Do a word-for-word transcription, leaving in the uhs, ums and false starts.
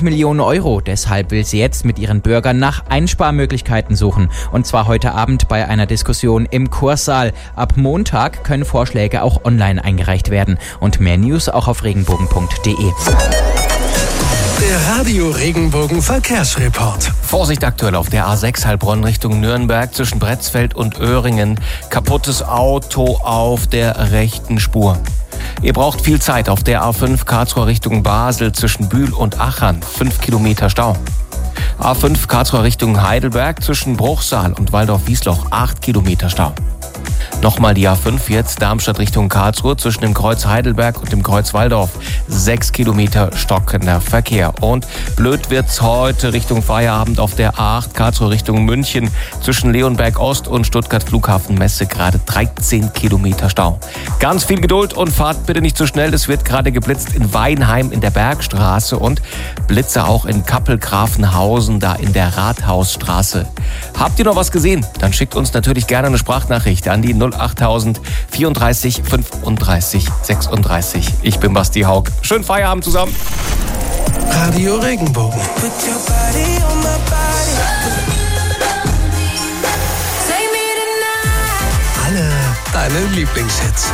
Millionen Euro. Deshalb will sie jetzt mit ihren Bürgern nach Einsparmöglichkeiten suchen. Und zwar heute Abend bei einer Diskussion im Kurssaal. Ab Montag können Vorschläge auch online eingereicht werden. Und mehr News auch auf regenbogen punkt de. Der Radio Regenbogen Verkehrsreport. Vorsicht aktuell auf der A sechs Heilbronn Richtung Nürnberg zwischen Bretzfeld und Öhringen. Kaputtes Auto auf der rechten Spur. Ihr braucht viel Zeit auf der A fünf Karlsruhe Richtung Basel zwischen Bühl und Achern. fünf Kilometer Stau. A fünf Karlsruhe Richtung Heidelberg zwischen Bruchsal und Waldorf-Wiesloch. acht Kilometer Stau. Nochmal die A fünf jetzt Darmstadt Richtung Karlsruhe zwischen dem Kreuz Heidelberg und dem Kreuz Waldorf. sechs Kilometer stockender Verkehr. Und blöd wird's heute Richtung Feierabend auf der A acht Karlsruhe Richtung München zwischen Leonberg Ost und Stuttgart Flughafen Messe gerade dreizehn Kilometer Stau. Ganz viel Geduld und fahrt bitte nicht zu schnell. Es wird gerade geblitzt in Weinheim in der Bergstraße und Blitze auch in Kappel-Grafenhausen da in der Rathausstraße. Habt ihr noch was gesehen? Dann schickt uns natürlich gerne eine Sprachnachricht an die null achttausend vierunddreißig fünfunddreißig sechsunddreißig. Ich bin Basti Haug. Schönen Feierabend zusammen. Radio Regenbogen. Alle deine Lieblingshits.